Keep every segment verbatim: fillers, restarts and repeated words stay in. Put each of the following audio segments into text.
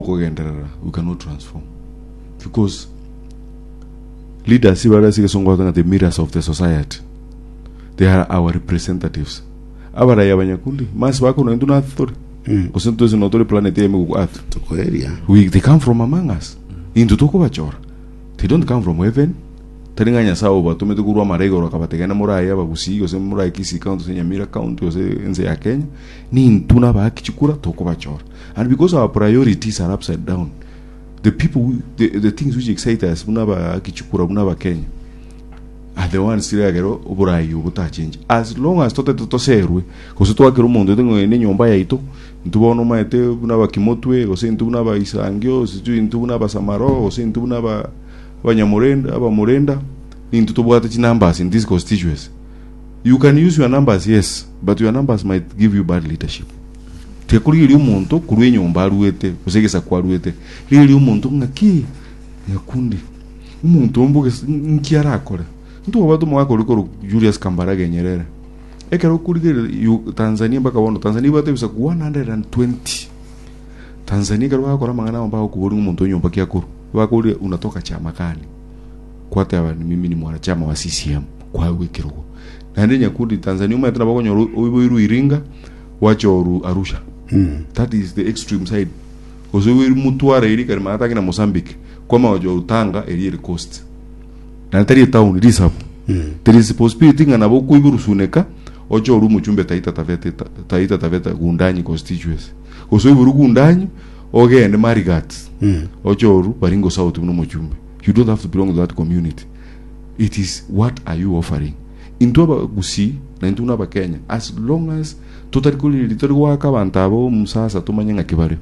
we cannot transform because leaders are the mirrors of the society. They are our representatives. Abara ya banyakundi mas wako no nduna thori kusinto zino tole planet ya mu earth to area we they come from among us into toko bachora. They don't come from heaven. Taringanya sawo batumete kurwa marego rakabategana muraya bagusi ose muraya kisi county se nyamira county ose enze ya Kenya ni ntuna ba kichukura toko bachora. And because our priorities are upside down, the people who, the, the things which excite us munaba kichukura munaba Kenya are the ones still agero oburayi obuta change as long as tote to serwe kuso to agero mundo tengo ene nyomba ya ito ntubono maete munaba kimotwe ose ntubunaba isangyo situ ntubunaba samaro ose ntubunaba banyamurenda aba murenda into to bwata numbers in these constituencies. You can use your numbers, yes, but your numbers might give you bad leadership. Tekuri iri umuntu kuri nyomba ruete usegesa kwa ruete iri umuntu ngaki yakundi umuntu mbuge nkiara akora ntu wabatu mwako liko Julius Kambarage Nyerere ekero kuri Tanzania mpaka wono Tanzania batu bisa one hundred twenty Tanzania karo akora mangana mpaka kuburi umuntu nyomba kyakuru wakuri unatoka chama kani kwa tawa mimi ni mwanachama wa C C M kwa wekero na ndenya kudi Tanzania mwa tena bakonyo oiru Iringa wacho Arusha. Mm. That is the extreme side. Because we mutuare iri kari maata kina Mozambique kwa mawajo utanga eri coast. Na tari town it is up. Mm. There is possibility ngana boku iburusuneka ocho ru muchumbe Taita Taveta Taita Taveta Gundanyi constituency. Because we buru Gundanyi oge and Marigat. Mm. Ocho ru Baringo South no muchumbe. You don't have to belong to that community. It is what are you offering? Into Gusi na into na Kenya as long as total kuli litori waka bantabo musasa tumanyanga kibare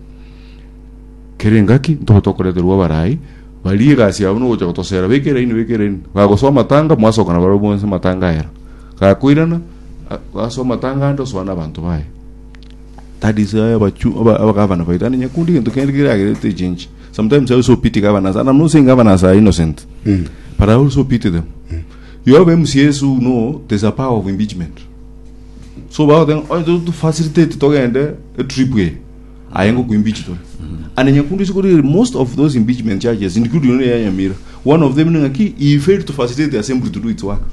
kerengaki ntotokole de rubarai baliga si abuno gocha kotosera bekere ini bekere bago so matanga mwaso kana baro bonse matanga era ka kuirana aso matanga ndo so na bantu bae. That is why abachu abagavana baitani nyakundi into kengira agete change. Sometimes I also pity governors, and I'm not saying governors are innocent, mm. but I also pity them. Mm. You have M C S who know there's a power of impeachment. So about them, I do to facilitate to get a trip way. I am going to impeach them. And in most of those impeachment charges, including Yamir, one of them in key, he failed to facilitate the assembly to do its work.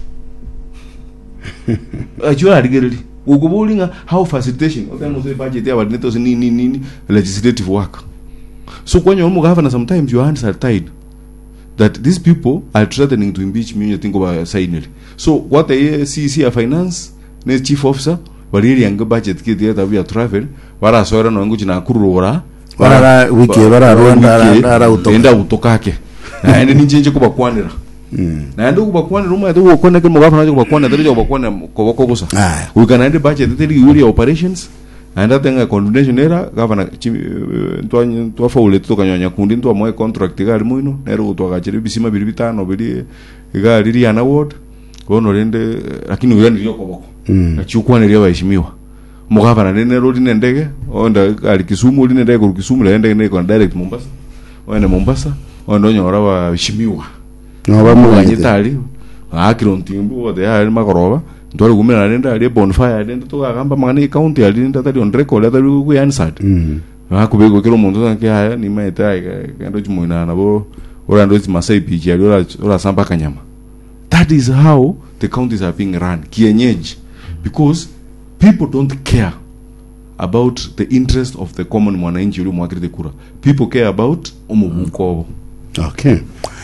You are regularly. We go bowling how facilitation. Okay, most of the budget there were legislative work. So when you're governor, sometimes your hands are tied. That these people are threatening to impeach me. You think about side. So what the C C finance, the chief officer, but really young budget kid there that we are travel. Wara soira no nguchi na kurura. Wara wiki wara Rwanda ara utoka. Enda utokake. Na ende ninjenje kuba kwanira. Na ende kuba kwanira ruma ende ukone kimo governor kuba kwanira tari kuba kwanira kuba kokosa. We can end budget tari yuri operations. And that thing a condemnation era governor to to faule to kanyanya kundi to moe contract ga muino nero to ga chiri bisima bilibitano bili ga riri ana ward gono rende lakini uyani ryo koboko na chukwa ne ryo heshimiwa mo governor ne rodi ndege onda ali Kisumu line ndege ku Kisumu rende ne ko direct Mombasa wene Mombasa ondo nyora wa heshimiwa no ba mu ngitali akiro ntimbu de ya magoroba ndore gumira nenda ali bonfire nenda to agamba mangani county ali nenda tali on record atali ku answered mm akubego kero muntu sanke haya ni maita kando chimoina nabo ora ndo masai piji ali ora ora samba kanyama. That is how the counties are being run kienyeji, because people don't care about the interest of the common mwananchi ule mwakirite kura. People care about umubuko. Okay.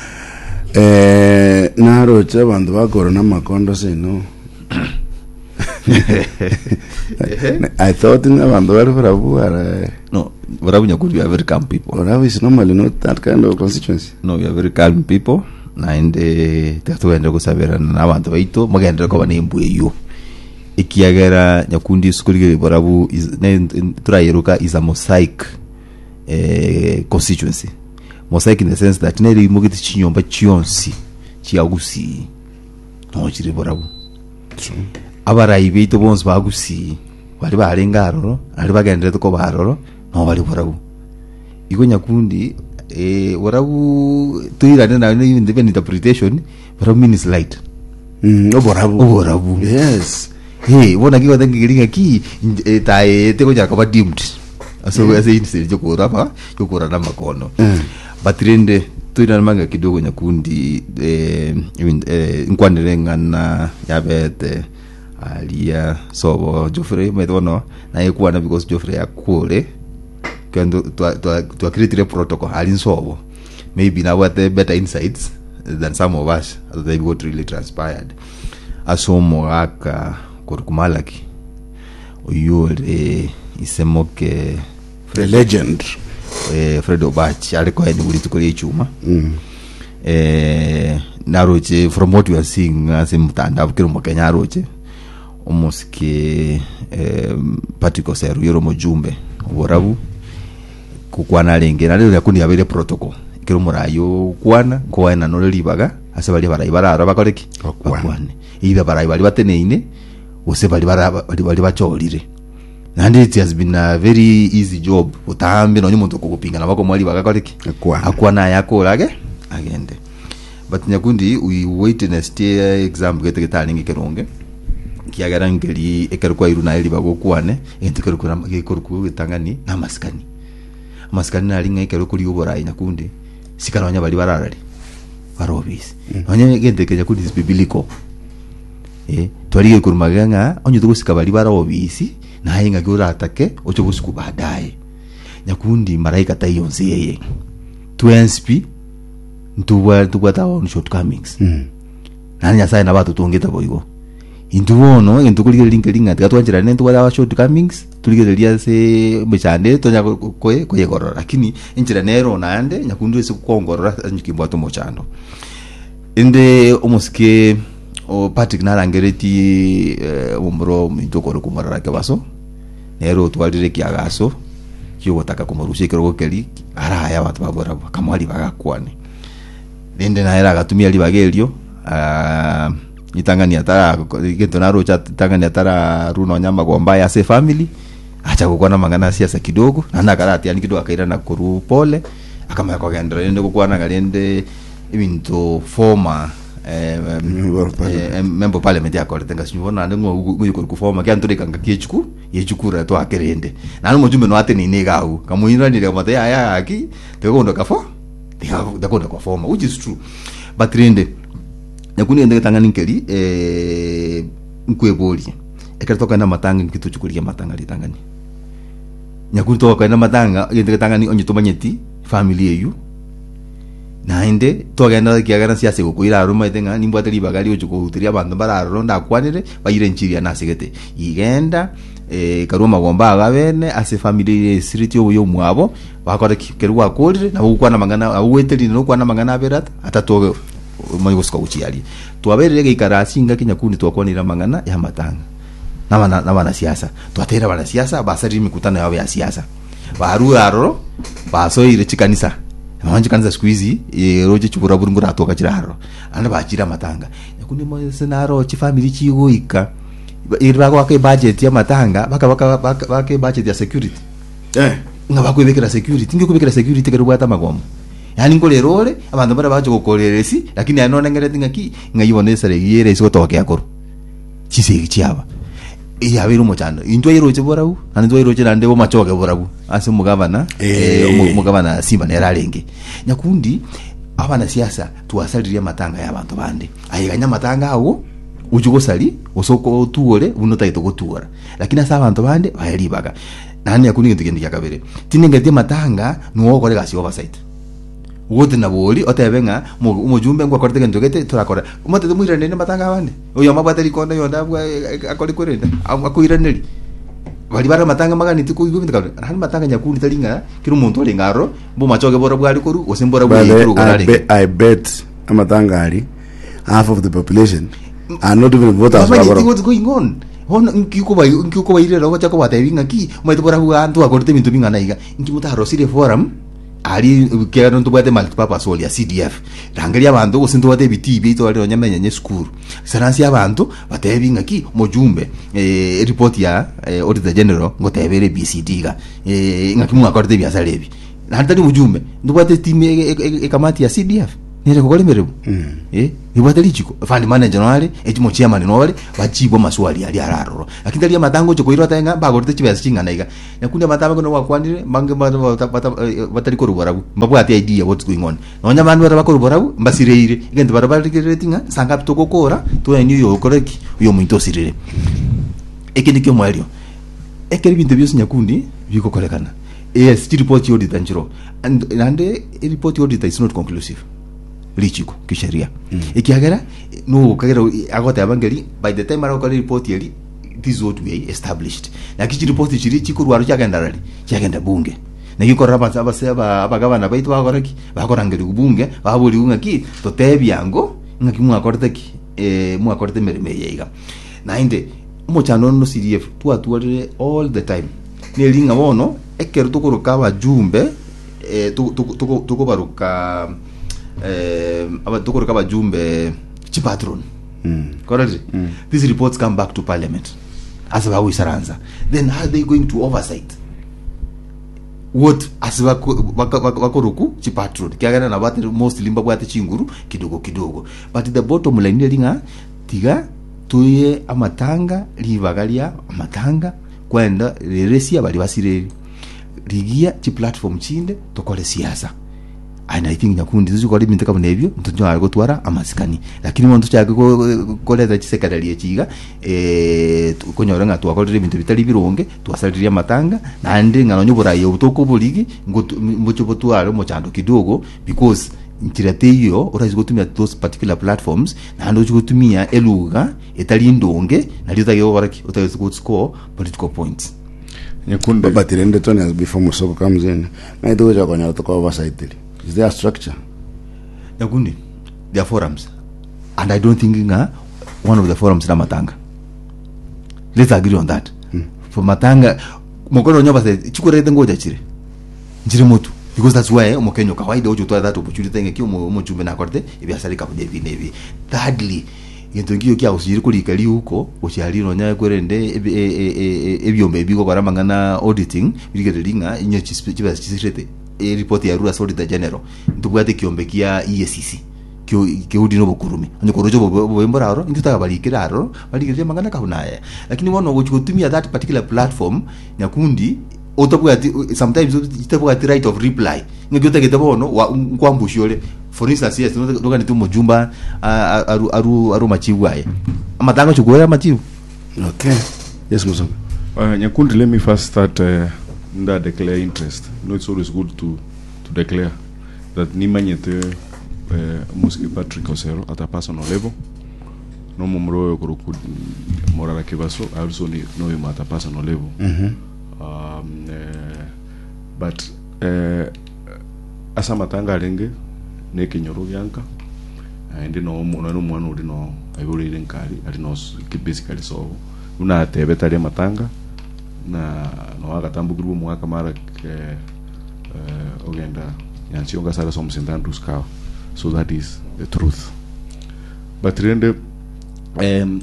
Eh naro cha bantu bakoro na makondo sino. I thought in Avando were no, Varabu, we are very calm people. Varabu is normally not that kind of constituency. No, we are very calm people. And the Tatuendo Savera and Avanto, Maganda Kovanimbu, you. Ikiagera, Yakundi Skuri, Varabu is named in Trairuka is a mosaic uh, constituency. Mosaic in the sense that Neri Mugit Chion, but Chionsi, Chiagusi, no Chiriborabu. Abara ibito bons bagusi bali barengaro ali bagende to ko baroro no bali borabu iko nyakundi eh borabu tuira na independent interpretation borabu means light mm borabu borabu yes hey wona kiwa tangi giringa ki tae te ko jakaba dimmed so ase instead jokura pa jokura na makono batrende tuina manga kidogo Nyakundi eh nkwandirenga na yabete alia sobo Geoffrey medono na yekuana because Geoffrey akule kando to to to create protocol alin sobo maybe now what the better insights than some of us as they got really transpired asomo aka kurkumalaki uyore isemoke the legend eh Fredo Bach alikuwa ni uli tukole chuma mm. eh naroche from what we are seeing as mtanda kiro mkenya roche almost ke eh patiko seru yoro mojumbe borabu kukwana lenge na lero yakundi yabere protocol kiro murayo kwana kwana no libaga ase bali barayi barara bakoreki bakwane iba barayi bali bateneine ose bali baraba bali bachorire and it has been a very easy job utambe no nyumuntu kukupinga na bako mwali bagakoreki akwa akwana yako lage agende but Nyakundi we wait in a stay exam gete getalingi keronge kiagara ngeli ekerukwa iruna eli bagokwane entekerukura gekorku tangani na maskani maskani na linga ekerukuri ubora Nyakundi sikaranya bali bararari barobis onye gente ke Nyakundi is biblical eh twali kurumaganga onye tugusika bali barobisi na hinga gura atake ocho gusuku baadaye Nyakundi maraika tayonse yeye twenty ntuwa tuwa ta on shortcomings mm. nani asaya na batu tongeta boigo intuwono entukulire linke linga twatwanjira ne tuwa ta shortcomings tuligereria se mechande tonya koe koe gorora lakini injira nero nande Nyakundi ese kongorora nyikimbo to mochando inde omoske o Patrick narangereti umro mitokoro kumarara kebaso nero twalire kiagaso kiyotaka kumurusha kiroko keli araya batu babora kamwali bagakwane dende na era gatumia libagelio ah uh, itangani atara gento naro cha tangani atara runo nyamba gomba ya se family acha kukwana mangana siasa kidogo na nakarati yani kidogo akaira na kuru pole akama kwa gendera nende kukwana galende ibinto former eh member parliament ya kore tenga sinyona ngo ngo kufoma kya ntore kanga kichuku yechukura to akerende nanu mujumbe no ate ni negau kamuira ni kamata ya ya aki tego ndo kafo tego ndo kufoma which is true but rende Nyakundi ende tangani nkeli eh nkweboli ekertoka na matanga kitu chukulia matanga litangani Nyakundi to kwa na matanga ende tangani onye tomanyeti family yeyu na ende togenda kiagana siasa gukuira aruma itenga nimbwateri bagali ochuko utiria abantu bararo ndakwanire bayire nchiria nasigete igenda eh karuma gomba agabene ase family street yo yo mwabo bakora kikerwa kodire na ukwana mangana aweteri no kwana mangana berata atatoge mayigoska uchiali twaberere ikarasinga Kinyakundi twakwanira mangana ya matanga na bana na bana siasa twatera bana siasa basari mikutano yao ya siasa baru aro basoire chikanisa manje kanza squeezy e roje chubura burungura atoka kiraro ana bachira matanga Nyakundi mo senaro chi family chigoika irwa kwa ke budget ya matanga baka baka baka budget ya security eh ngaba kwebekera security ngi kubekera security kerubata magomo yani ngolerore abantu bara baje gukoreresi lakini anona ngereti ngaki ngayibonesa regire iso toke yakoro chisegi chiaba iya biru mochando indwa iroche borabu andwa iroche nande bo machoke borabu ase mugavana eh mugavana Simba nerarenge Nyakundi abana siasa tuwasaliria matanga y'abantu bande ayiganya matanga awo ujugosali osoko tuore unotayito gotuora lakini asa abantu bande bayalibaga nani Nyakundi ngitige kabere tinengete matanga nuwo kore gasi oversight wote na boli otebenga umujumbe ngwa korte ngentogete turakora umote tumuira nene matanga bande oyo mabata likonda yonda akoli korenda akuira neli bali bara matanga magani tiku igumita kana hani matanga Nyakundi talinga kiru muntu oli ngaro mbo machoke bora bwali koru osembora bwali kiru korale I bet amatanga ali half of the population are not even voters for what's going on hon nkiko ba nkiko ba ile ro chako batayinga ki mwe bora bwa antu akorte mintu binga naiga nkimuta rosire forum ali kero ntubate multipurpose hall ya C D F rangalia abantu go sinto bate biti bito ali onyamenya nye school saransi abantu batebinga ki mojumbe eh report ya eh, auditor general ngotebere B C D ga eh ngakimu akorte bya salebi na hatari mujumbe ntubate team e kamati ya C D F nere kokole merebu eh ibwate lichiko fund manager wale ekimo chairman no wale bachibo maswali ali araroro lakini ali matango choko iro tenga bagorte chibesa chinga naiga yakunda mataba kono wakwanire mange batali korubarabu mbabwate idea what's going on nonya bantu bara bakorubarabu mbasireire igende bara barikiretinga sanga bitokokora to enyu yo koreki uyo muntu osirire ekindi kyo mwalio ekeri bintu byose nyakundi biko kolekana yes the report you did anjiro and and the report you did is not conclusive lichiko kisheria mm. ikiagera no kagera agote abangeri by the time arako report yeli this is what we established na kichi report chiri chikurwaru cyagenda rali cyagenda bunge na yikora abantu abaseba abagabana baitu bagoraki bakorangeri ubunge babuli unga ki totebyango ngaki mu akorteki eh mu akorte merime yiga na inde mo chano no C D F tu atuare all the time ne linga bono eker tukuruka bajumbe eh tuko tuko baruka eh aba tukuruka bajumbe chipatron mm. correct mm. these reports come back to parliament as ba wisaranza then how are they going to oversight what as bakoruku chipatron kiagana na bate most limba bwate chinguru kidogo kidogo but the bottom line linga tiga tuye amatanga libagalia amatanga kwenda reresia bali basireri ligia chi platform chinde tokole siasa and I think nyakundi zizo kali mintaka bunebyo ntunyo algo twara amasikani lakini muntu cyake ko koleza chisekadali echiga eh konyora nga twakolere bintu bitali bironge twasaliria matanga nande nganonyo burayi obutoko buligi ngo mucho botware mo chando kidogo because ntirate iyo urazi gutumia those particular platforms na ndo gutumia eluga etali ndonge na lita yo baraki utazi go score political points nyakunde but in the tone before Musoko comes in na ndo ja konya to oversight is there a structure nyakundi there are forums and I don't think nga one of the forums na matanga let's agree on that hmm. for matanga mokono nyoba se chikurete ngoja chire njire mutu because that's why umukenyo kawaida ujo to that opportunity ngeki umuchumbe na korte ibiasari ka bide binebi thirdly yento ngiyo kya usiri kulikali huko ushali nonya kwerende ebyombe bigo baramangana auditing bigerelinga inyo chispecific chisirete e report ya Rural Auditor General ndubwate kiombe kia E A C C kyo kiudi no bukurumi anje korojo bobembora aro nditaka balikira aro balikira mangana kahunaya lakini wono uchutumia that particular platform nyakundi otobwati sometimes itobwati right of reply ngegota getabono kwambushole for instance yes ndoga nitu mujumba aru aru aru machiwaye amatanga chugoya machiu okay yes Musoko uh, nyakundi let me first start uh, nda declare interest you know it's always good to to declare that ni manyete uh, Muski Patrick Osero at a personal level no mumro kuruku morara kibaso I also know him at a personal level mhm mm um uh, but uh, asa matanga renge ne kinyoro yanka and no mwana no mwana uri no ayibulire nkali ari no basically so una tebetari matanga na no agatambu grupo mwaka mara ke uh, ogenda yansionga sala som sentantus ka so that is the truth but rende um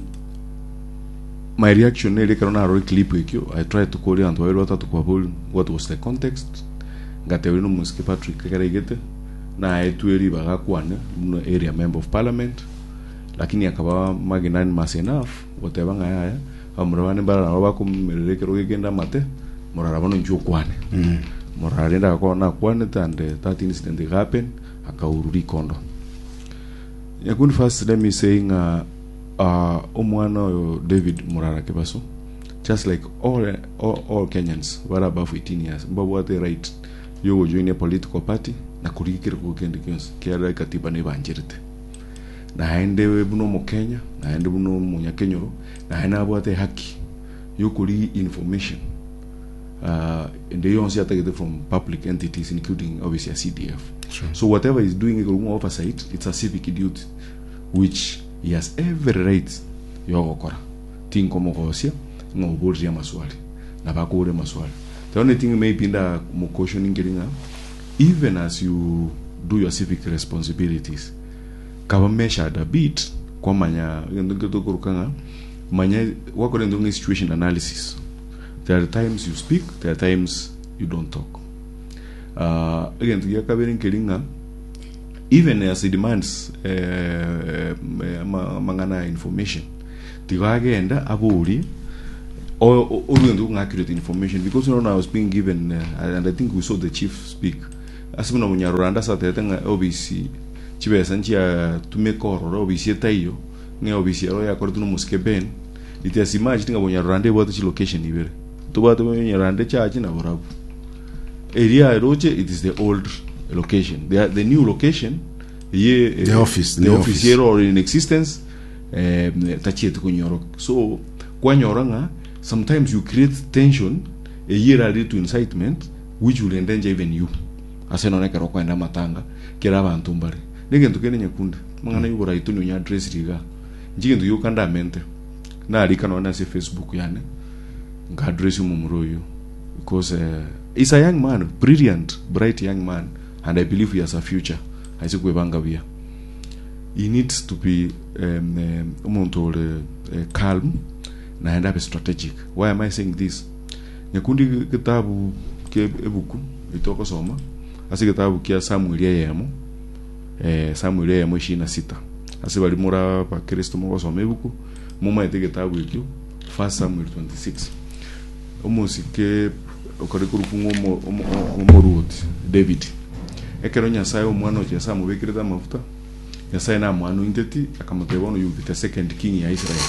my reaction nearly karona ro clip ikyo I tried to call and where what to call what was the context ngatewino Muski Patrick karegete na etueri bagakwane no area member of parliament lakini akaba maginani mas enough whatever ngaya amurabane bara bako merekero gegenda mate morarabano njokwane mm morarenda ko na kwane tande that incident happen akaururi kondo yakuni first let me saying uh, uh omwana David Murara Kibaso just like all all, all Kenyans were above eighteen years mbabu what right you join a political party na kurikira kugenda kyose kiara katiba ne banjirite na hende buno mu Kenya na hende buno mu Nyakenyoro na hena abwate haki yokuri information uh and they also get it from public entities including obviously a C D F sure. So whatever is doing a oversight it's a civic duty which he has every right yokora tinko mokosia ngoburia maswali na bakure maswali the only thing maybe nda mo cautioning getting even as you do your civic responsibilities kaba measured a bit kwa manya ndoto kurukanga manya wako ndonga situation analysis. There are times you speak, there are times you don't talk. Uh again to yakabering kelinga even as it demands uh, uh, mangana information tigagenda abuli or or accurate information, because you know I was being given uh, and I think we saw the chief speak asimuna munyaranda sa tetanga O B C chibesa nchia tumekoro O B C tayo ne O B C ro ya kortuno muskeben itiasimaji tinga munyaranda bota chi location ibere to bota munyaranda cha chi na borabu area roche, it is the old location. The the new location ye the uh, office the, the office here or in existence tachietu kunyoro. So kwanyoranga sometimes you create tension a year ready to incitement which will endanger even you aseno nekero kwenda matanga kira abantu mbare nigentu kene nyakunda mangana yubora ituni nya address riga njigentu yukanda mente na alika na se Facebook yane nga address mumuroyo because uh, he's a young man, brilliant, bright young man, and I believe he has a future. I think we bangavia. He needs to be um, um, uh, uh, calm and have a strategic. Why am I saying this? Nyakundi kitabu ke ebuku itoko soma. Asi kitabu kia Samuel yemo. Eh Samuel yemo ishirini na sita. Asi balimura pa Kristo mo soma ebuku. Muma ite kitabu ikyo First Samuel twenty-six. Omosike okarikuru kungo omorut David ekero nyasaye omwana oche sa mubekireta mafuta nyasaye na mwana inteti akamutebono you the second king ya Israel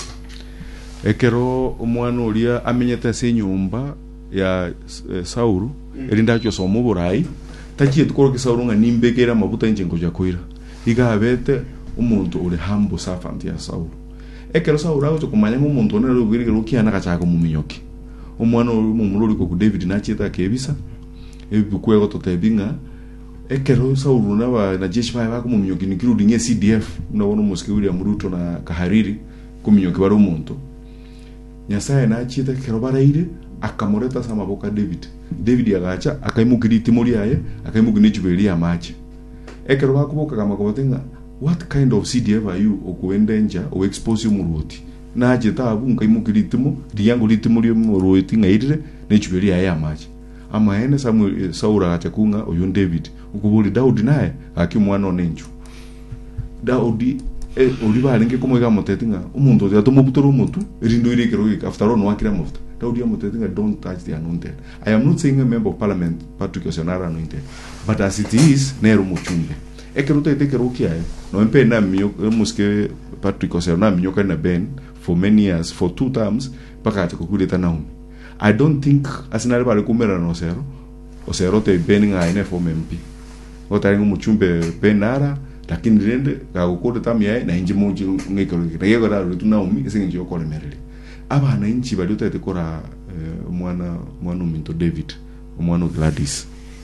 ekero omwana olia amenyeta se nyumba ya e, Saulu mm. erinda cyo somo burai tachi tukoro kisauru nga nimbekera mafuta injengo ja koira igabete umuntu uri humble servant ya Saulu ekero Saulu acho kumanya umuntu onero gwirike rukiana kachako muminyoki omwana omumulori ko David na cheta kebisa ebikwego totebinga ekero Saulu na ba na jeshi ba ko muminyoki nikirudi nge C D F unabona Muske William Ruto na Kahariri kuminyoki baro umuntu nyasaye na cheta kero baraire akamureta sama boka David David yagacha akaimukiri timori yaye akaimukiri chibeli ya machi ekero bakuboka kama kotenga what kind of C D F are you okuendenja o expose umuruti na jeta abu nkaimukiri timo diyango litimo lyo muruti ngaire ne chibeli yaye ya machi ama ene Samuel Saura achakunga oyo David ukubuli Daudi naye akimwana onenju Daudi e olibalenge komwega motetinga umuntu yatomo butoro umuntu rindo irekero after all no akira mufta Daudi amotetinga don't touch the anointed. I am not saying a member of parliament Patrick Osionara anointed, but as it is nero muchumbe ekero tete kero kiae no empe na mio Muske Patrick Osionara minyoka na Ben for many years for two terms paka atakuleta Naomi. I don't think asinale bale kumera no sero Osero te bening aine for M P otaringo muchumbe benara lakini rende kakukode tamia na inji moji ngekero ngekero da rutu Naomi esingi yokole merele abana inchi baliote tekora uh, mwana mwana minto David mwana Gladys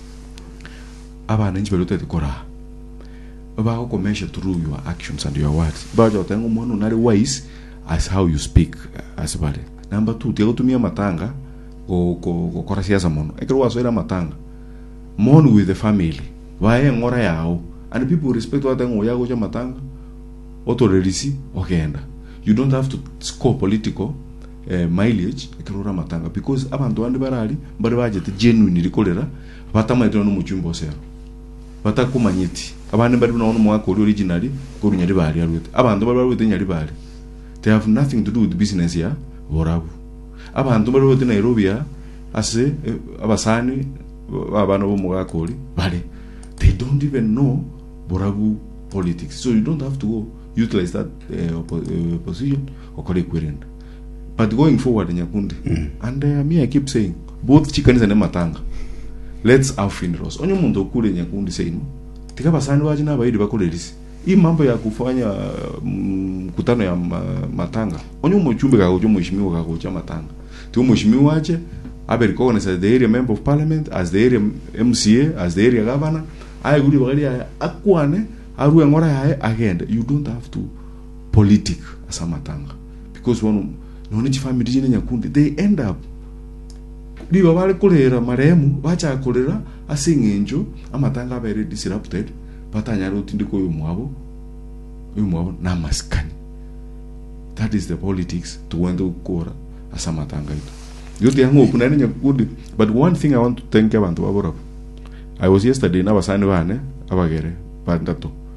abana inchi baliote tekora baba ko measure through your actions and your words bajo tango mwana unari wise as how you speak as bale number two tego tumia matanga ko ko ko siasa mono ekero wasoira matanga mourn with the family wae ngora yao and people respect what tango yago cha matanga otorelisi okenda you don't have to score political Uh, mileage ekirora matanga because abantu bandi barali bari bajete genuine rikolera batamaitira no muchumbo sero batakumanyiti abandi bari no mwaka originally ko runyari bari arwete abantu bari barwete nyari bari they have nothing to do with business ya borabu abantu bari barwete Nairobi ya ase abasani abana bo mugakori bari they don't even know borabu politics, so you don't have to go utilize that uh, uh, position or correct querend. But going forward in Nyakundi, mm. and uh, me I keep saying, both chickens and matanga, let's have funerals. Onyo mundo kule Nyakundi saying, tika basani wajina baidi bakule lisi. Hii mambo ya kufanya mkutano ya matanga. Onyo mchumbe kagojo mheshimiwa kagoja matanga. Tio mheshimiwa aje, abe recognized as the area member of parliament, as the area M C A, as the area governor. Aye gudi bakali ya akwane, aruwe ngora ya agenda. You don't have to politic as a matanga. Because one no family jine Nyakundi, they end up diba bale kolera maremu bacha kolera asingenjo amatanga bere disrupted patanya rotindiko yomwabo yomwabo na maskani. That is the politics to wenda ukora asamatanga ito yote yango kunani Nyakundi. But one thing I want to thank abantu babora, I was yesterday na basani bane abagere bandato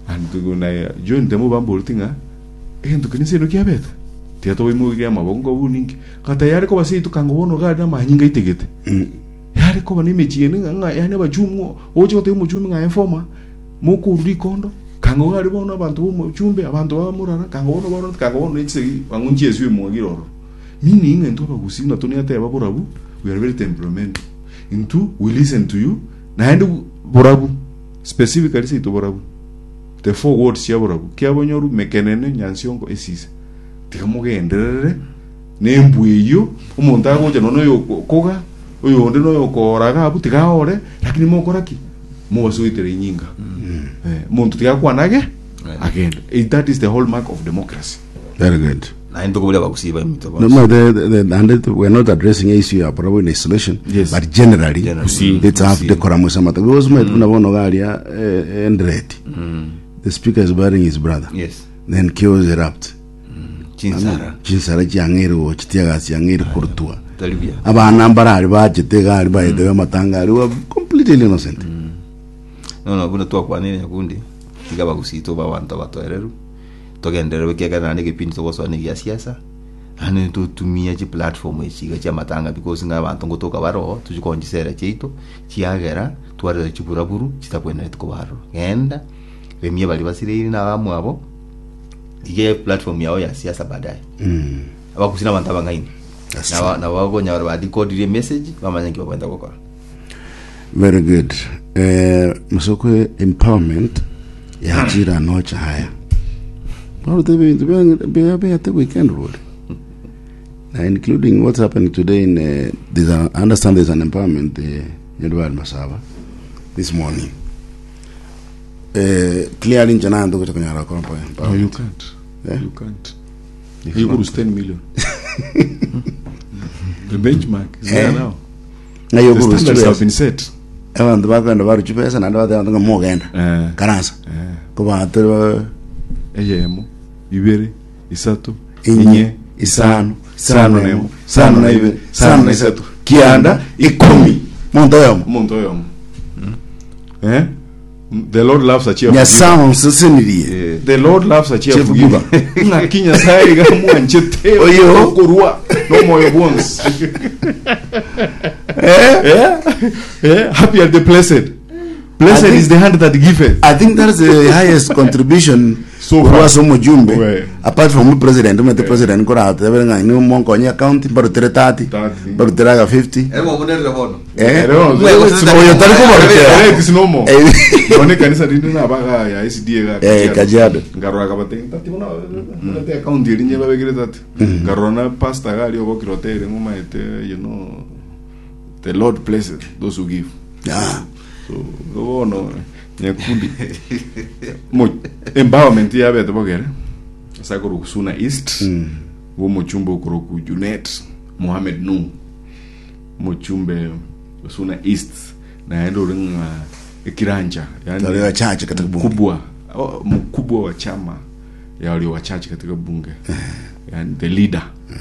and kuna join demo bambo tinga ento kinise no kiabeta tia to imu ya mabongo uningi kata yari ko basi tukango wono ga na manyinga itegete yari ko bani mechiene nga yani bajumu ojo te mu jumi nga informa muku rikondo kango ga ribono abantu mu chumbe abantu ba murara kango wono bono kango wono itse bangunje esu mu ngiroro meaning ento bagusina to ni ate baburabu we are very temperamental into we listen to you na endo borabu specifically say to borabu the four words ya borabu kya bonyoru mekenene nyansiongo esise tikamugenderere nembueyo umuntu agoje nono yo koga oyo ndi no yokoraga abu tigaore lakini mokoraki muwasuitere nyinga eh muntu tikakwanage again that is the hallmark of democracy. Very good. Na ndo kubula bakusiba imito No, no, the, the, the, the, we're not addressing issue ya probably in isolation, Yes. but generally, Generally. let's have Kusi. decorum with some other. Because my tuna bono galia endreti. The speaker is burying his brother. Yes. Then chaos erupt. Chinsara. Chinsara chiangero chitiaga chiangero kurtua. Talibia. Abana barari bachitega ari baide matanga ari were completely innocent. No no kuna tu kwa nini nyakundi. Kigaba kusito ba wantu batoereru. Togendere wekeka na nige pinto waswa ni ya siasa. Ane to tumia ji platform echiga cha matanga because nga abantu ngotoka baro tujikonjisera cheito chiagera tware chiburaburu chitakwenda tuko baro. Genda bemye bali basire na bamu abo. Ige platform yao ya siasa baadaye. Mm. Abakusina abantu abangaini. That's Na wa- na wago nya bali decode message bamanya ngi bakwenda kokora. Very good. Uh, Masoko empowerment ya jira nocha haya. How they be be be at the weekend road. Uh, including what's happening today in uh, there's an, I understand there's an empowerment uh, Edward Masaba this morning. Uh, clearly in China ndo kutoka nyara kwa No, you can't. Yeah? You can't. You go to ten million. The benchmark is there Eh? now. na yo The buru standards have stress been set. ewa ndo bakanda baru chupesa na ndo ndo mogenda Eh, karansa eh, ko ba to eyemo, ibere, isato, inye inye, isano isano isano nemo, nemo isano na ibe isano na isatu kianda ikumi mondo yomo umuntu oyomo. Eh? The Lord loves a cheerful nya giver. samu sisinirie The Lord loves a cheerful giver. Nga kinya sai ga mwanchete Oyo. okurwa no moyo bonds. eh Eh? Eh? Happy are the blessed. Blessed I think- is the hand that giveth. I think that's the highest contribution So kwa far. somo jumbe Ouais. apart from the president the president kora ate benga ni monko nya account baru tere thirty thirty. baru tere ga fifty Ero mbonera bono. eh Ero, Mwe so- wasita- oyo tari ko baru tere Eh, it is normal. eh One kanisa rindi na baga ya S D A ga. Eh, Kajiado. Ngarwa ka bate tati una na te account iri nye babegire tati. Ngarwa na pastor ga ri obo kirotere ngoma ete you know the Lord blesses those who give. ah So gono nyakundi. Mo empowerment ya bete bogere. Asa ko Suna East. mm. Wo mochumbe ukoro ku Junet Mohamed Nu mochumbe Suna East na endo ringa ekiranja tare wa chache katika bunge kubwa oh, mkubwa wa chama ya walio wachache katika bunge yani the leader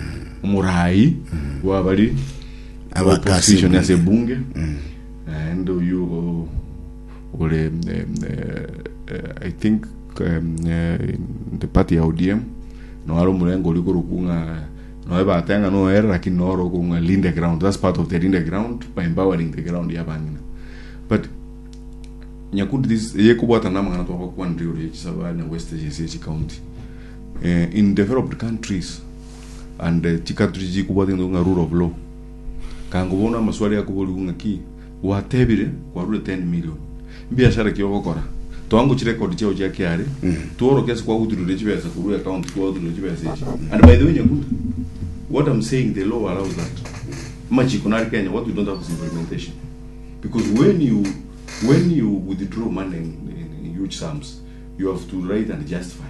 umurai wa bali Aba opposition kasi ya se bunge mm. and you ule um, uh, I think um, uh, in the party ya O D M no aro mulengo liko rukunga no eba tenga no era lakini no ro kunga linde ground. That's part of the linde ground by empowering the ground ya bangina but nyakundi this yekubwata namanga to kwa ndio le chisaba na West Jesse County uh, in developed countries and uh, chikatri jikubwata ngonga rule of law kango bona maswali yakubuli kunga ki watebire kwa rule ten million biashara kiyogokora twangu chi record cheo cha kiare tuoro kesi kwa kuturule chibesa kuru account kwa kuturule chibesa and by the way nyakundi what I'm saying the law allows that much economic Kenya what we don't have is implementation because when you when you withdraw money in, in, in huge sums you have to write and justify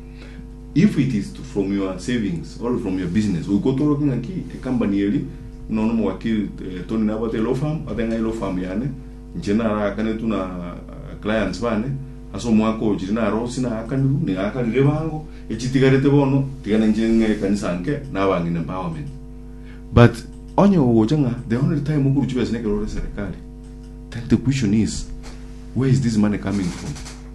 if it is to, from your savings or from your business we go to working aki a company eli no no wakili eh, Tony Nabate law firm atenga law firm yane njena akane tuna uh, clients bane aso mwako jirina rosi na akaniru ni akanire bango echitigarete bono tigana njenge kanisa nke na bangi empowerment but onyo wojanga the only time ukuru chibesa nekero serikali then the question is where is this money coming from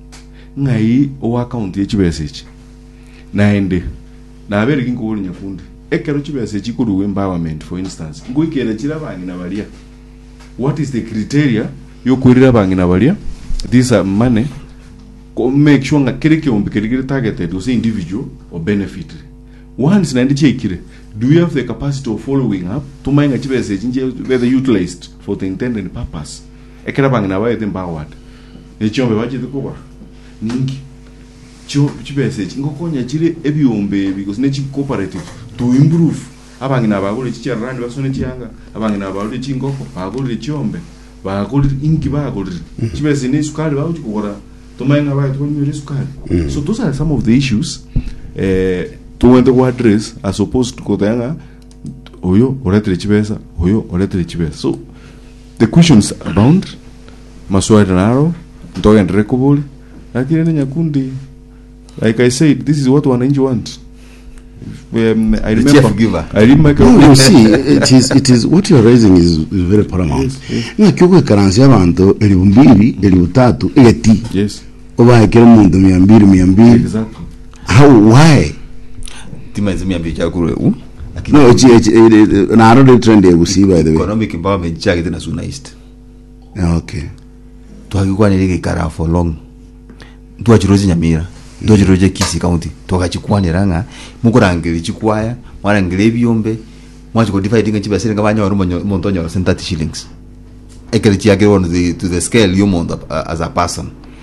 ngai o account ye chibese chi naende na abere kinkubuli nyakundi ekero chibese chi kuru empowerment for instance ngoikera chira bangi na balia what is the criteria yo kurira bangi na balia these are money make sure nga kere kiombe kere targeted to say individual or benefit once naende chekire do you have the capacity of following up to mainga chibese chinje whether utilized for the intended purpose ekera bangi na baye empowered echombe baje kuba ningi cho chibese chingokonya chire ebyombe because ne cooperative to improve abangi nabagole chicharani basone chianga abangi nabagole chingoko bagole chombe bagole ingi bagole chibese ne sukali bawo chikora to mainga baye to nyure sukali so those are some of the issues eh to went to address as opposed to kotanga oyo oretre chibesa oyo oretre chibesa so the questions abound maswali naro ndoga ndrekobole lakini ne nyakundi like I said this is what wananchi want. Um, I The remember chef giver. I remember No, you see, it is it is what you are raising is, is very paramount. Yes, yes. Na kyoko karansi abantu elibu mbili, elibu tatu, egeti. yes Oba ekero muntu mia mbili, mia mbili. exactly How, why? tima zimia bicha kuru u lakini No, it's it's na aro trend ya gusi by the way. economic empowerment chake tena suna east Yeah, okay. twakikwa nilike kara for long twachiroje Nyamira twachiroje Kisii county twakachikwanira nga mukurangiri chikwaya mwarangire ebyombe mwachiko divide nga chibasire nga banyoro montonyo thirty shillings ekerichi yake on the to the scale you month uh, as a person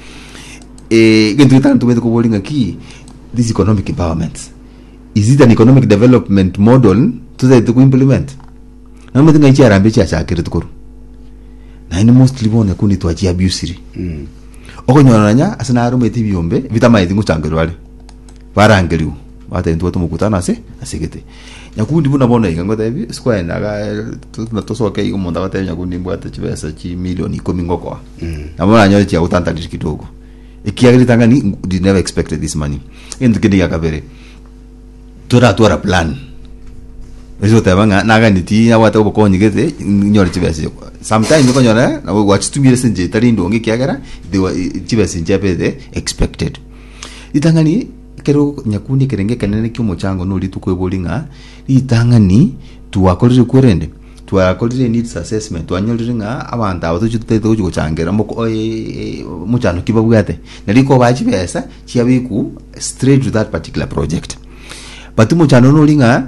eh gentu tantu wetu kubolinga ki this economic empowerment is it an economic development model to the to implement na mwe tinga ichi arambe cha cha kiretukuru na ni mostly bona kuni twachi abuse Mm. okonyoranya asana arume tibyombe vitamaiti nguchangerwale barangeriu bata ntu watu mukutana ase asigete nyakundi buna bona ikango tabi square naga na tosoke iyo monda bata nyakundi mbwata chibesa chi milioni kumi ngoko na bona nyoje cha utanta kidogo ikiagiri tangani did never expected this money into kidi yakabere tora tora plan eso tabanga naga niti na wata ubokonyigete nyore chibesa sometimes ko nyora na watch tumire senje tarindo nge kiagara de chibesa njabe de expected itangani kero nyakundi kerenge kanene kyo mochango no litu kwebolinga itangani tuwakorire kurende tuwakorire needs assessment twanyoliringa abantu abo tuchite tuko changera moko muchano kibabwate naliko bachi pesa chiabiku straight to that particular project but muchano no linga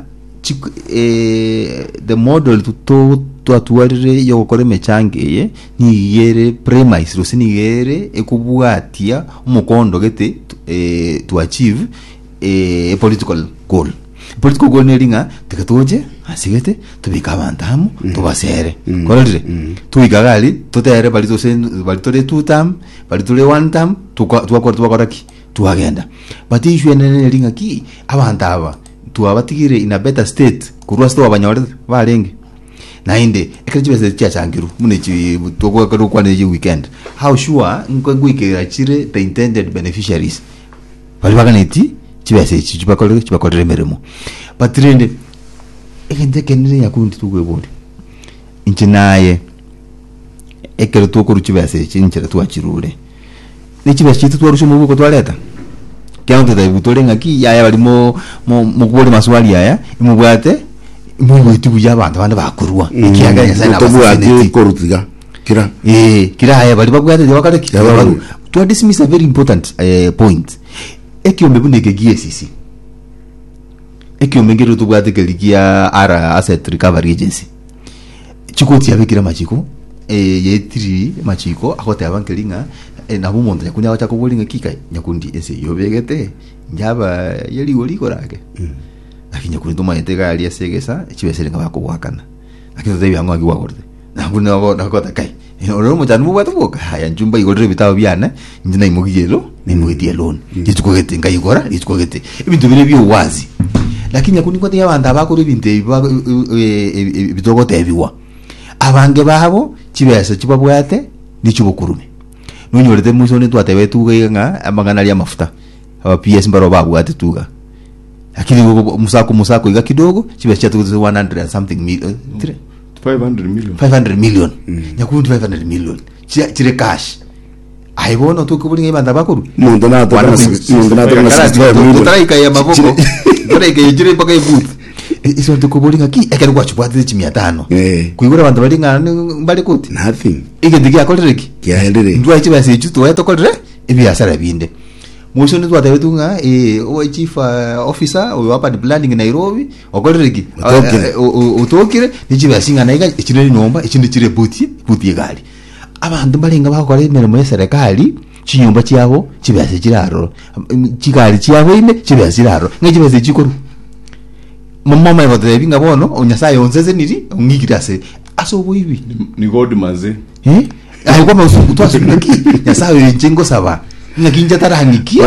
eh the model to to to atuarire yokore mechangeye ni yere premise rosini yere ekubwatia umukondo gete eh to achieve a political goal political goal nelinga tekatoje asigete tubikabantamu tubasere korire tuigagali tutere bali tose bali tore two term bali tore one term tukakora tukakoraki tuagenda but issue nelinga ki abantaba tuabatigire in a better state kurwa sto abanyore balenge nainde ekajibese cha changiru munechi toko karo kwa neji weekend how sure ngwikira chire the intended beneficiaries bali baganeti chibese chi chibakole chibakole meremo but rende ekende kenire yakundi tugwebole inchinaye ekero toko chibese chi nchira tuachirule ni chibese chi twarusho mubuko twaleta kyanto da butolenga ki yaya balimo mu kubole maswali yaya imubwate mungu itubu y'abantu abandi bakurwa ikiyaga sana abasene korutiga kira eh kira haya bali bagwate bakare ki to dismiss a very important uh, point ekiombe buneke giesisi ekiombe ngero tubwate keligia ara asset recovery agency chikoti yabikira machiko eh yetiri machiko akote abankelinga e na bumuntu yakunya wacha kubolinga kika nyakundi ese yobegete njaba yali woli korake lakini nyakundi tuma yetega ali asegesa chibesere nga bakubwakana lakini zebi yango agiwa korte na kuna wako nakota kai ino mo tanu bwatu boka haya njumba igorre bitawo byana njina imugiyelo nimugiti alone yitukogete ngayikora yitukogete ibintu bire byo wazi lakini nyakundi kote yabanda bakuru ibinte bitogote biwa abange babo chibese chibabwate nichubukurume nunyorete musone twatebe tugenga amagana ya mafuta aba P S mbaro babu atutuga lakini musako musako iga kidogo chibese cha tuzo one hundred and something million five hundred million five hundred million nyakundi five hundred million chire cash aibono to ko bulinga ibanda bakuru Muntu na to muntu na to na trai kaya maboko trai kaya jire paka ibut iso to ko bulinga ki ekero kwa chupate chimia tano kuigura bantu balinga mbali kuti nothing ige ndiki akolreki kiaelere ndwa chiba se chuto weto kolre ibi asara binde mwisho ndio twatawe tunga eh o chief officer o hapa di planning Nairobi okolreki utokire nichiba singa naiga ichire nomba ichinde chire buti buti gali abantu balinga bakora imirimo ya serikali chinyumba cyabo kibase kiraro kigari cyabo ime kibase kiraro ngikibase kikuru mama mai bote binga bono onyasaye onzeze niri ngikirase aso boibi ni god maze eh ai kwa masuku twase ngiki nyasaye njengo saba ngakinja tarangikia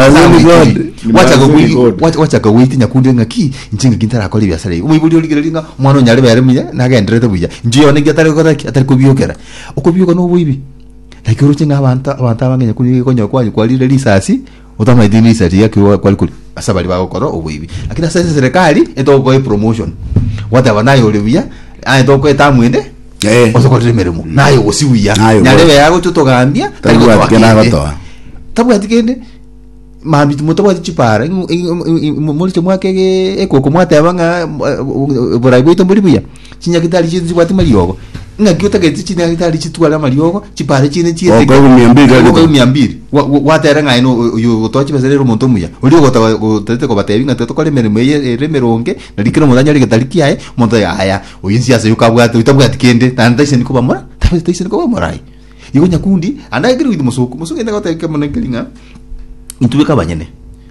wacha go wacha go witi nyakunde ngaki njinga gintara akoli byasare umibuli oligere linga mwana nyale bare muya nagendrete buya njiyo ne gatare ko atari ko biyokera uko biyoko no buibi lakiro chenga abantu abantu abangenya kuli konyo kwa kwa lile risasi utama idini risasi yake kwa kuli asabali ba okoro ubuibi lakini sasa serikali eto ko promotion wata banayo lebuya ai to ko etamwende eh osoko remeremo nayo osibuya nyale yago tutogambia tari kwa kena gotoa tabu atikende mambi mutoba chipara muri chemwa ke eko ko mwata yabanga borai bwito muri buya chinya kitali chinzi kwati mariyogo ngakiota ke chinya kitali chitwala mariyogo chipara chine chiete ko miambiri ko miambiri watera nga ino yo tochi bazero monto muya uri go tete ko batebi nga to ko le mere remeronge na likiro mudanya ri kitali kiae monto ya haya oyinsi ase yukabwata utabwa atikende tanda ise niko bamora tabita ise niko bamorai yigo nyakundi andagiri witu musuku musuku enda gota kama nakilinga intubeka banyene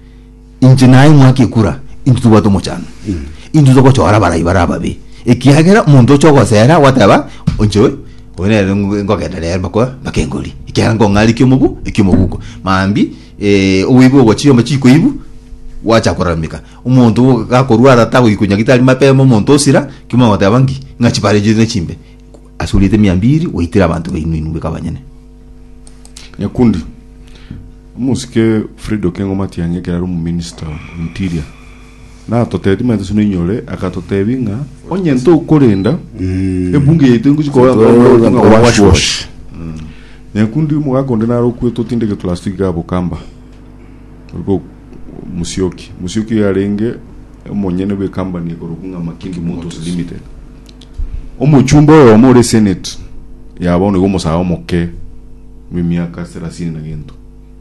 injinai mwaki kura intuba to mochano intuzo ko chora bara ibara babe ekihagera muntu choko sera wataba onjo one ngogenda le bako bakengoli ikihango ngali kyomubu ikyomubuko mambi eh uwibu wachiyo machiko ibu wacha kuramika umuntu gakorwa ratago ikunyagitali mapemo muntu osira kima watabangi ngachipare jine chimbe asulite miambiri waitira abantu bainu bekabanyene nyakundi musike Fredo Kengo Matiang'i kera mu minister interior na toteti mento sino nyole akatotebinga onyento ukorenda ebunge yetu nguziko wash wash nyakundi mu gakonde na roku totindeke plastic gabo kamba uko Musyoki Musyoki yarenge monyene be company ko rukunga Makindi Motors Limited omuchumba wa muri senate yabone go musaba moke mimiaka thelathini na gento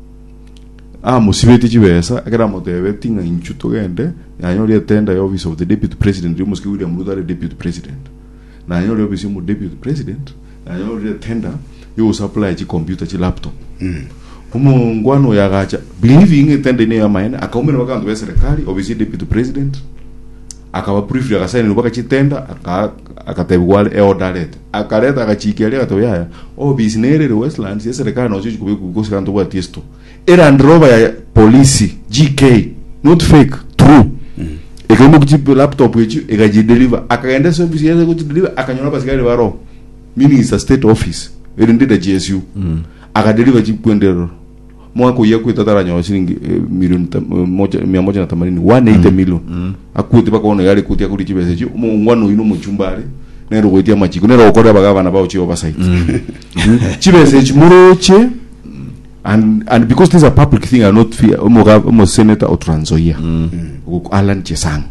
ah musibeti chibesa akara motebe tinga inchuto gende yanyori tenda ya office of the deputy president Muski William Ruto the deputy president na yanyori office mu deputy president na yanyori tenda yo supply chi computer chi laptop mm umu ngwano yagacha believing tenda ne ya maana akaumira bakandu be serikali office deputy president akaba brief ya kasaini lubaka chitenda aka akatebwale e orderlet akareta akachikialia katoya o business re Westlands ya serikali no chiku kukosa kanto bwa tiesto era ndroba ya polisi G K not fake true mm. ekemo kuchipa laptop yechi egaji deliver akaenda service ya kuchi deliver akanyola basikali baro minister state office eri ndida G S U mm. akadeliver chikwendero mwako yako itatara wa shilingi eh, milioni moja mia moja na themanini one hundred eighty million mm. akuti bakaona yale kuti akuli chibese chi umungwano ino muchumbare nero goitia machiko nero okora bagavana bawo chi oversight mm. chibese chi muroche and and because this is a public thing are not fear umoga umo senator or Trans Nzoia mm. Alan Chesang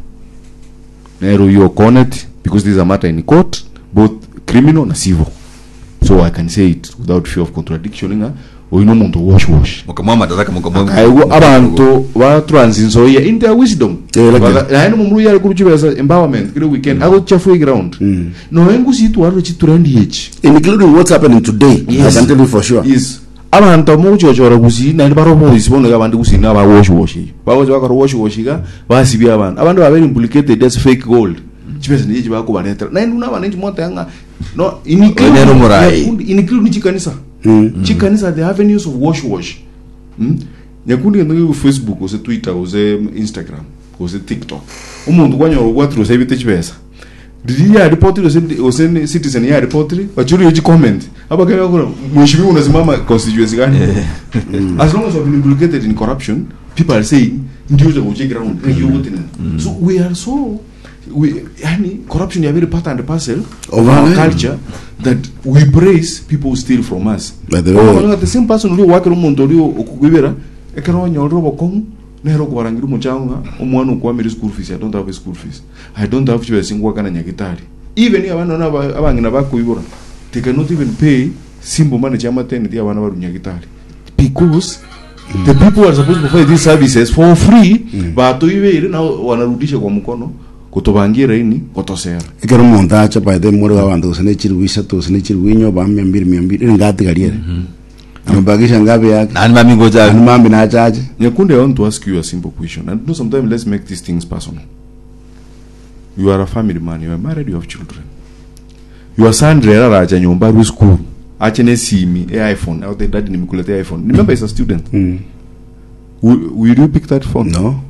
nero you connect because this is a matter in court both criminal and civil so I can say it without fear of contradiction nga oino muntu wash wash mukamama tataka mukamama aigo abantu ba Trans Nzoia in their wisdom na eno mumru yali kuchibeza empowerment kile weekend ago chafu ground mm. no engu situ waro chiturandi yechi including what's happening today yes. I can tell you for sure yes abantu mucho chora kusi na baro boys bono abantu kusi na ba wash wash bawo bakaro wash wash ga basibya abantu abantu ba very implicated as fake gold chibeza ni chiba ko baneta na nduna banenji monta yanga no include include ni chikanisa mm. chikanisa the avenues of wash wash mm? nyakundi ngo Facebook ose Twitter ose Instagram ose TikTok umuntu kwanyoro kwatro sebite chibeza didi ya report ose ose citizen ya report bachuri yoji comment abakaya ko mheshimiwa unasimama constituency gani as long as you have been implicated in corruption people are saying ndio the ground mm. so we are so we yani corruption is very part and parcel of Over our there. culture that we praise people who steal from us. By the way- Kwa the same person who work rumuntu uri okugwibera ekero nyoro bokongu nero kwarangira umuchanga omwana kwa meri school fees. I don't have a school fees. I don't have to singwa kana nyagitari. Even if abana abangina bakuyibora they cannot even pay simple money chama ten dia abana barunyagitari because mm. the people are supposed to provide these services for free mm. but ibere na wanarudisha kwa mkono kutobangira ini kotosera ikero umuntu acha by the muri abantu usene chirwisha to usene chirwinyo ba mia mbili mia mbili ngati galiere ambagisha ngabe yake nani mami ngoja ani mambi na achaje. Nyakunde, I want to ask you a simple question, and you know, sometimes let's make these things personal. You are a family man, you are married, you have children. Your son rera raja nyumba ru school achene simi a iPhone out there daddy nimkulete iPhone. Remember he's a student. Mm. Will, will you pick that phone? No.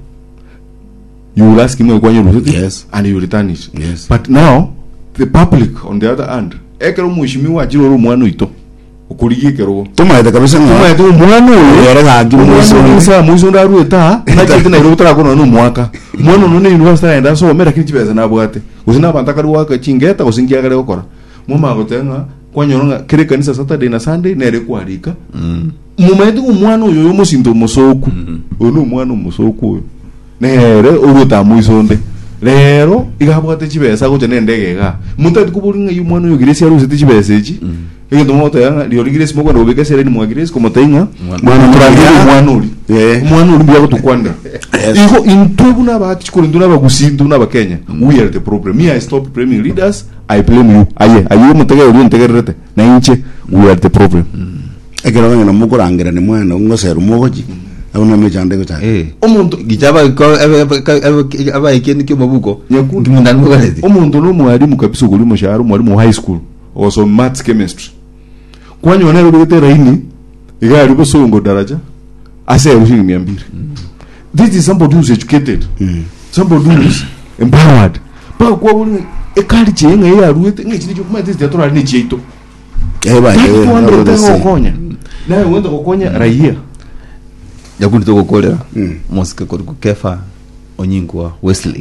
You will ask him when you Yes. and you return it. Yes. But now the public on the other hand ekero mushimiwa jiro ru mwana ito ukuriye kero Tumaite kabisa ngo. tuma ito mwana uyo Yara ga agi mwana muso. sa muzo ndaru eta na chete na irotara kono no mwaka mwana no ne university enda so mera kinchi beza na bwate usina bantaka ru waka chingeta usingia gare okora mama gotenga kwanyoronga kire kanisa Saturday na Sunday nere kwarika mm mumaite umwana uyo yo musinto musoku ono umwana musoku uyo nere uruta muisonde rero igabwate chibesa goche nendege ga mutati kuburinga yu mwana uyo giresi aruze tichibesa echi ege tomoto yanga liori giresi moko no beka sere ni mwa giresi como tainga mwana turangira mwana uri Yeah. mwana uri biya tukwanda iko intubu na ba chikurindu na ba gusindu na ba Kenya we are the problem. Me, I stop blaming leaders, I blame you. Aye aye mutege uri ntegerete na inche we are the problem. Ekero ngena mukurangira ni mwana ngosero mugoji abona mechande ko cha. eh Omuntu gijaba ko aba ikeni kyo mabuko Nyakundi. ndimundani mugalezi omuntu no mwalimu kabisa uri mu shahara mwalimu high school also maths chemistry kwanyo na uri gutera ini igari busongo daraja ase rushingi mia mbili. This is somebody who's educated, Mm. somebody who's empowered. Ba kwa uri ekali chenga ya ruete ngi chini chukuma this the tora ni cheito Eh ba two hundred tengo eh. kokonya na wenda kokonya raia yakundi to kokolera Mm. mosika ko kefa onyingwa Wesley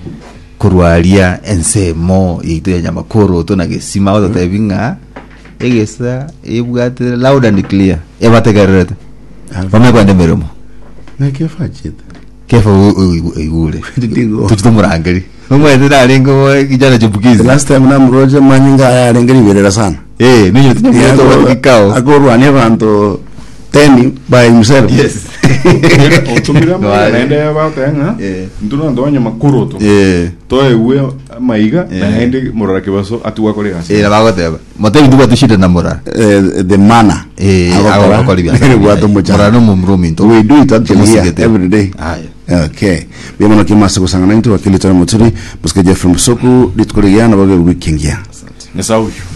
kurwalia ensemo yito ya nyamakoro to na gesima wa tavinga egesa ebwate loud and clear ebategarete vame kwande meromo Na kefa chita. kefa uyule Ndingo. tuchitomurangeri nomwe ndira lengo kijana chupukizi Last time na mroje manyinga ayarengeri berera sana. eh ninyo tinyo kikao Akorwane bantu ten by himself. yes otumira No, ma I- naende ya tenga Yeah. nduna ndonya makuru to eh to ewe maiga na Yeah. hende morara kibaso atuwa kole gasi eh nabagoteba motebi tuba tushida namura Uh, the manner. eh Agokora. ago kolibya Bwato mocha. murano mumrumi to We do it actually here Tumusigete. every day. aya Okay. Bimono kimasa kusangana nti wakili tara muturi. Buske Jeffrey Musoku ditkuliana bage wikingia. Nesauyo